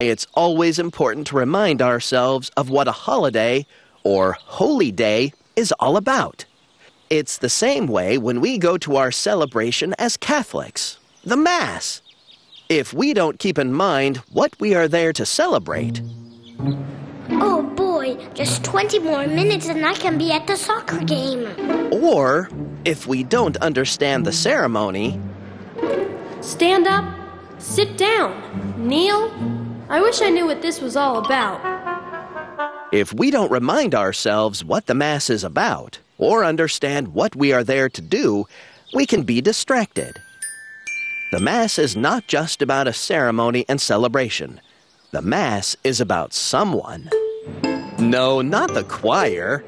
It's always important to remind ourselves of what a holiday or holy day is all about. It's the same way when we go to our celebration as Catholics, the Mass. If we don't keep in mind what we are there to celebrate... Oh boy, just 20 more minutes and I can be at the soccer game. Or, if we don't understand the ceremony... Stand up, sit down, kneel. I wish I knew what this was all about. If we don't remind ourselves what the Mass is about, or understand what we are there to do, we can be distracted. The Mass is not just about a ceremony and celebration. The Mass is about someone. No, not the choir.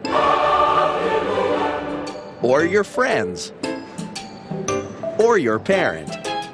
Or your friends. Or your parent.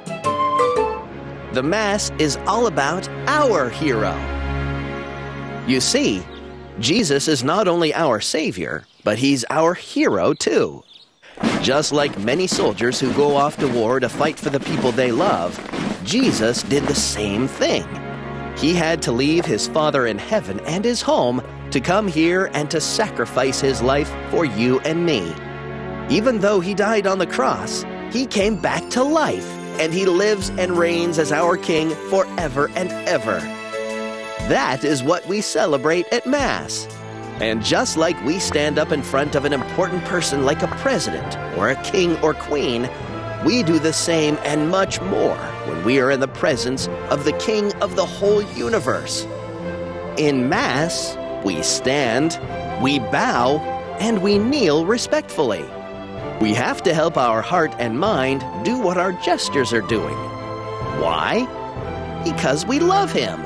The Mass is all about our hero. You see, Jesus is not only our Savior, but He's our hero too. Just like many soldiers who go off to war to fight for the people they love, Jesus did the same thing. He had to leave His Father in heaven and His home to come here and to sacrifice His life for you and me. Even though He died on the cross, He came back to life, and He lives and reigns as our King forever and ever. That is what we celebrate at Mass. And just like we stand up in front of an important person like a president or a king or queen, we do the same and much more when we are in the presence of the King of the whole universe. In Mass, we stand, we bow, and we kneel respectfully. We have to help our heart and mind do what our gestures are doing. Why? Because we love Him.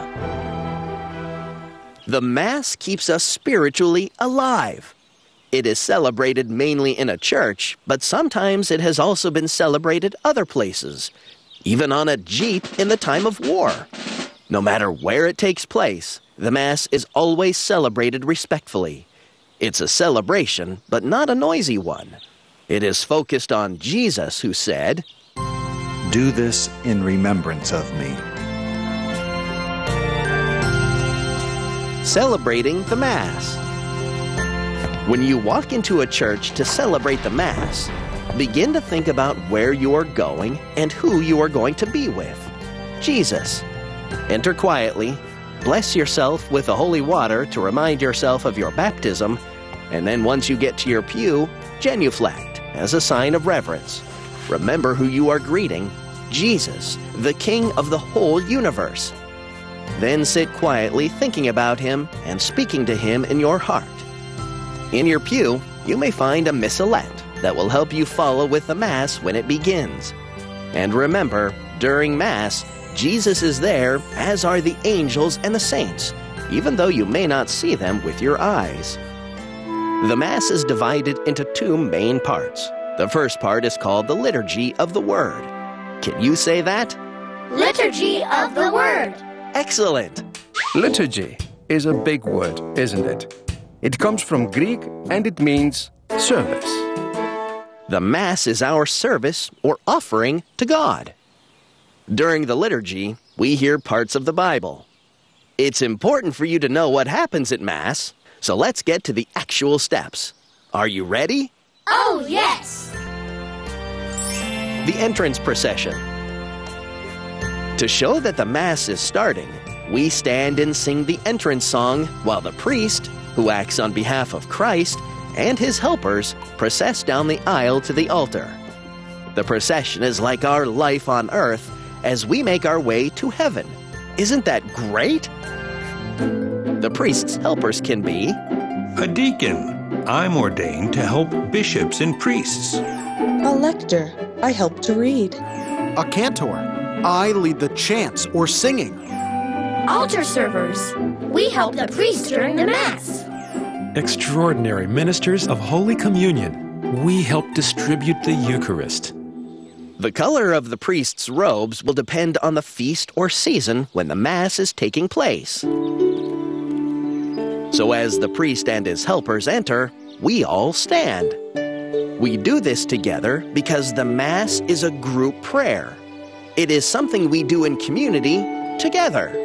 The Mass keeps us spiritually alive. It is celebrated mainly in a church, but sometimes it has also been celebrated other places, even on a jeep in the time of war. No matter where it takes place, the Mass is always celebrated respectfully. It's a celebration, but not a noisy one. It is focused on Jesus, who said, "Do this in remembrance of me." Celebrating the Mass. When you walk into a church to celebrate the Mass, begin to think about where you are going and who you are going to be with. Jesus. Enter quietly, bless yourself with the holy water to remind yourself of your baptism, and then once you get to your pew, genuflect as a sign of reverence. Remember who you are greeting, Jesus, the King of the whole universe. Then sit quietly thinking about Him and speaking to Him in your heart. In your pew, you may find a missalette that will help you follow with the Mass when it begins. And remember, during Mass, Jesus is there, as are the angels and the saints, even though you may not see them with your eyes. The Mass is divided into two main parts. The first part is called the Liturgy of the Word. Can you say that? Liturgy of the Word. Excellent! Liturgy is a big word, isn't it? It comes from Greek and it means service. The Mass is our service or offering to God. During the liturgy, we hear parts of the Bible. It's important for you to know what happens at Mass, so let's get to the actual steps. Are you ready? Oh, yes! The entrance procession. To show that the Mass is starting, we stand and sing the entrance song while the priest, who acts on behalf of Christ, and his helpers process down the aisle to the altar. The procession is like our life on earth as we make our way to heaven. Isn't that great? The priest's helpers can be a deacon. I'm ordained to help bishops and priests. A lector. I help to read. A cantor. I lead the chants or singing. Altar servers. We help the priest during the Mass. Extraordinary ministers of Holy Communion. We help distribute the Eucharist. The color of the priest's robes will depend on the feast or season when the Mass is taking place. So as the priest and his helpers enter, we all stand. We do this together because the Mass is a group prayer. It is something we do in community together.